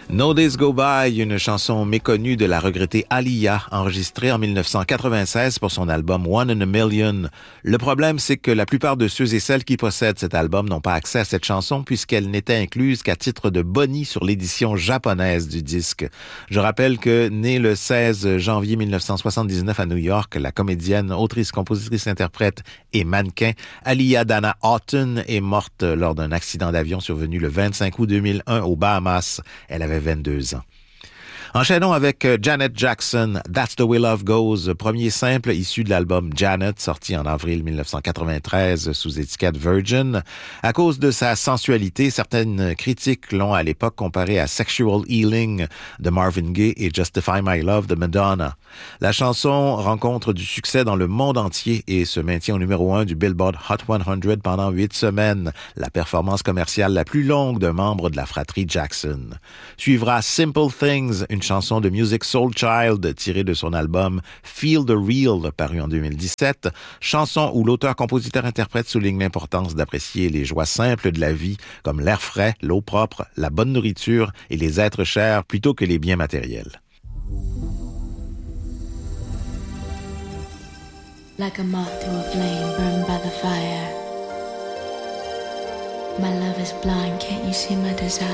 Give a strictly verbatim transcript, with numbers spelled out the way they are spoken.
No Days Go By, une chanson méconnue de la regrettée Aaliyah, enregistrée en dix-neuf cent quatre-vingt-seize pour son album One in a Million. Le problème, c'est que la plupart de ceux et celles qui possèdent cet album n'ont pas accès à cette chanson puisqu'elle n'était incluse qu'à titre de boni sur l'édition japonaise du disque. Je rappelle que, née le seize janvier dix-neuf cent soixante-dix-neuf à New York, la comédienne, autrice, compositrice, interprète et mannequin Aaliyah Dana Houghton est morte lors d'un accident d'avion survenu le vingt-cinq août deux mille un aux Bahamas. Elle avait vingt-deux ans. Enchaînons avec Janet Jackson, That's the Way Love Goes, premier simple issu de l'album Janet, sorti en avril dix-neuf cent quatre-vingt-treize sous étiquette Virgin. À cause de sa sensualité, certaines critiques l'ont à l'époque comparé à Sexual Healing de Marvin Gaye et Justify My Love de Madonna. La chanson rencontre du succès dans le monde entier et se maintient au numéro un du Billboard Hot cent pendant huit semaines, la performance commerciale la plus longue d'un membre de la fratrie Jackson. Suivra Simple Things, une chanson de Musiq Soulchild tirée de son album Feel the Real, paru en deux mille dix-sept, chanson où l'auteur-compositeur-interprète souligne l'importance d'apprécier les joies simples de la vie, comme l'air frais, l'eau propre, la bonne nourriture et les êtres chers, plutôt que les biens matériels. Like a moth to a flame burned by the fire. My love is blind, can't you see my desire?